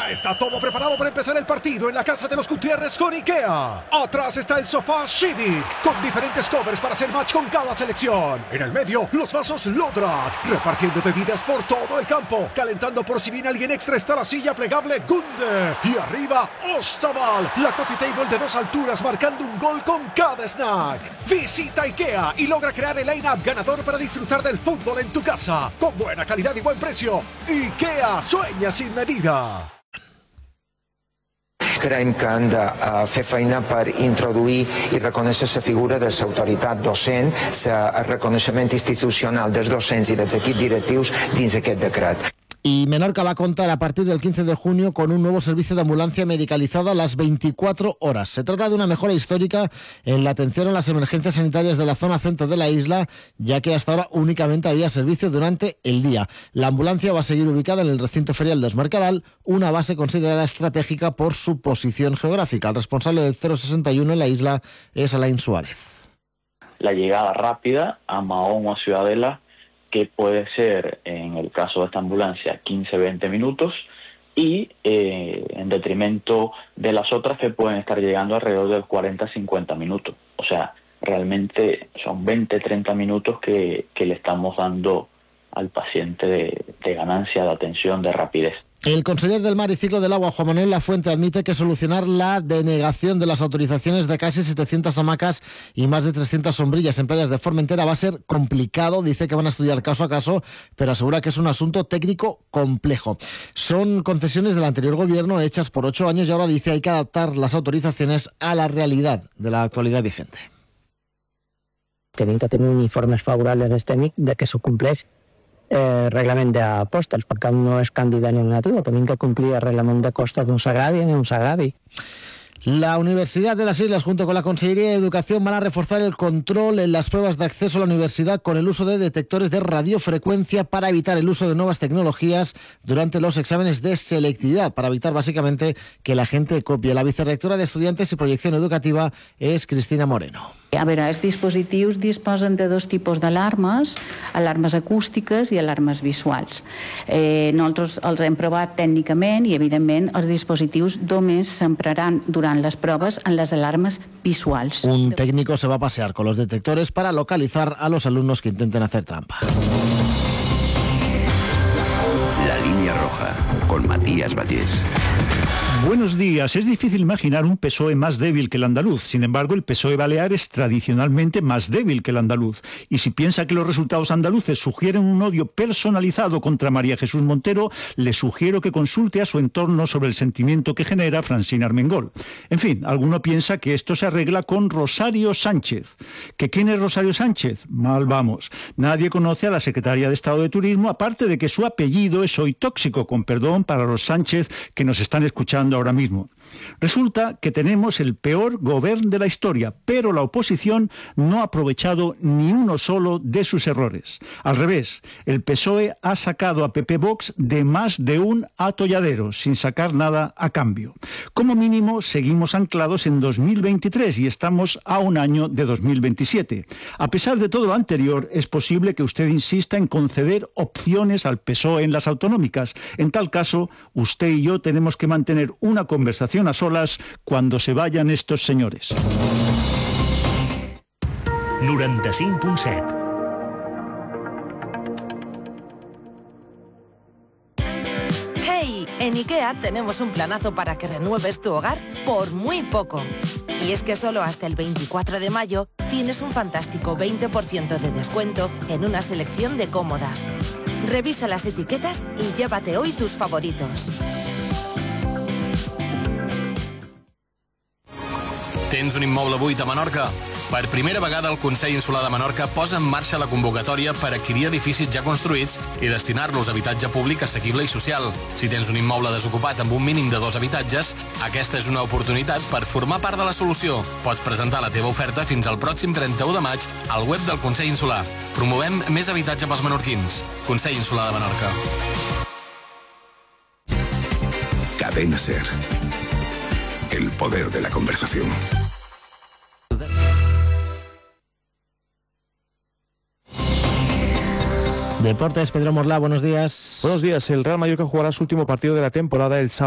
Ya está todo preparado para empezar el partido en la casa de los Gutiérrez con IKEA. Atrás está el sofá Civic, con diferentes covers para hacer match con cada selección. En el medio, los vasos Lodrat, repartiendo bebidas por todo el campo. Calentando por si viene alguien extra está la silla plegable Gunde. Y arriba, Ostaval, la coffee table de 2 alturas marcando un gol con cada snack. Visita IKEA y logra crear el line-up ganador para disfrutar del fútbol en tu casa. Con buena calidad y buen precio. IKEA, sueña sin medida. Creiem que han de fer feina per introduir i reconèixer la figura de l'autoritat docent, el reconeixement institucional dels docents i dels equips directius dins aquest decret. Y Menorca va a contar a partir del 15 de junio con un nuevo servicio de ambulancia medicalizada a las 24 horas. Se trata de una mejora histórica en la atención a las emergencias sanitarias de la zona centro de la isla, ya que hasta ahora únicamente había servicio durante el día. La ambulancia va a seguir ubicada en el recinto ferial de Es Mercadal, una base considerada estratégica por su posición geográfica. El responsable del 061 en la isla es Alain Suárez. La llegada rápida a Mahón o a Ciudadela, que puede ser, en el caso de esta ambulancia, 15-20 minutos, y en detrimento de las otras que pueden estar llegando alrededor de 40-50 minutos. O sea, realmente son 20-30 minutos que le estamos dando al paciente de ganancia, de atención, de rapidez. El conseller del Mar y Ciclo del Agua, Juan Manuel Lafuente, admite que solucionar la denegación de las autorizaciones de casi 700 hamacas y más de 300 sombrillas en playas de Formentera va a ser complicado. Dice que van a estudiar caso a caso, pero asegura que es un asunto técnico complejo. Son concesiones del anterior gobierno hechas por 8 años y ahora dice hay que adaptar las autorizaciones a la realidad de la actualidad vigente. Tenim que tenir informes favorables tècnics de que s'ho compleix reglament de postes, perquè no és candidat ni negatiu, tenim que complir el reglament de costes d'un s'agravi ni un s'agravi. La Universidad de las Islas, junto con la Consejería de Educación, van a reforzar el control en las pruebas de acceso a la universidad con el uso de detectores de radiofrecuencia para evitar el uso de nuevas tecnologías durante los exámenes de selectividad, para evitar básicamente que la gente copie. La vicerrectora de Estudiantes y Proyección Educativa es Cristina Moreno. A veure, els dispositius disposen de 2 tipus d'alarmes, alarmes acústiques i alarmes visuals. Nosaltres els hem provat tècnicament i, evidentment, els dispositius només s'empraran durant les proves en les alarmes visuals. Un técnico se va a pasear con los detectores para localizar a los alumnos que intenten hacer trampa. La línea roja, con Matías Vallés. Buenos días. Es difícil imaginar un PSOE más débil que el andaluz. Sin embargo, el PSOE balear es tradicionalmente más débil que el andaluz. Y si piensa que los resultados andaluces sugieren un odio personalizado contra María Jesús Montero, le sugiero que consulte a su entorno sobre el sentimiento que genera Francina Armengol. En fin, alguno piensa que esto se arregla con Rosario Sánchez. ¿Que quién es Rosario Sánchez? Mal vamos. Nadie conoce a la secretaria de Estado de Turismo, aparte de que su apellido es hoy tóxico, con perdón para los Sánchez que nos están escuchando ahora mismo. Resulta que tenemos el peor gobierno de la historia, pero la oposición no ha aprovechado ni uno solo de sus errores. Al revés, el PSOE ha sacado a PP Vox de más de un atolladero, sin sacar nada a cambio. Como mínimo, seguimos anclados en 2023 y estamos a un año de 2027. A pesar de todo lo anterior, es posible que usted insista en conceder opciones al PSOE en las autonómicas. En tal caso, usted y yo tenemos que mantener una conversación a solas cuando se vayan estos señores. 95.7. ¡Hey! En IKEA tenemos un planazo para que renueves tu hogar por muy poco. Y es que solo hasta el 24 de mayo tienes un fantástico 20% de descuento en una selección de cómodas. Revisa las etiquetas y llévate hoy tus favoritos. Tens un immoble buit a Menorca? Per primera vegada el Consell Insular de Menorca posa en marxa la convocatòria per adquirir edificis ja construïts i destinar-los a habitatge públic assequible i social. Si tens un immoble desocupat amb un mínim de 2 habitatges, aquesta és una oportunitat per formar part de la solució. Pots presentar la teva oferta fins al pròxim 31 de maig al web del Consell Insular. Promovem més habitatge pels menorquins. Consell Insular de Menorca. Cadena SER. El poder de la conversación. Deportes, Pedro Morlá, buenos días. Buenos días. El Real Mallorca jugará su último partido de la temporada el sábado